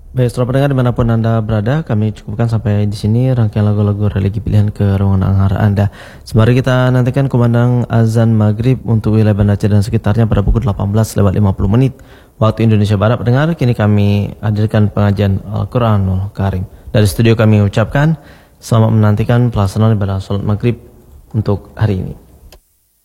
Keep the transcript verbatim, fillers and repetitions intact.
Baik, setelah pendengar dimanapun Anda berada, kami cukupkan sampai di sini rangkaian lagu-lagu religi pilihan ke ruangan anghar Anda. Sembari kita nantikan kumandang azan maghrib untuk wilayah Banda Aceh dan sekitarnya pada pukul delapan belas lewat lima puluh menit waktu Indonesia Barat. Pendengar, kini kami hadirkan pengajian Al-Quranul Karim. Dari studio kami ucapkan selamat menantikan pelaksanaan ibadah salat maghrib untuk hari ini.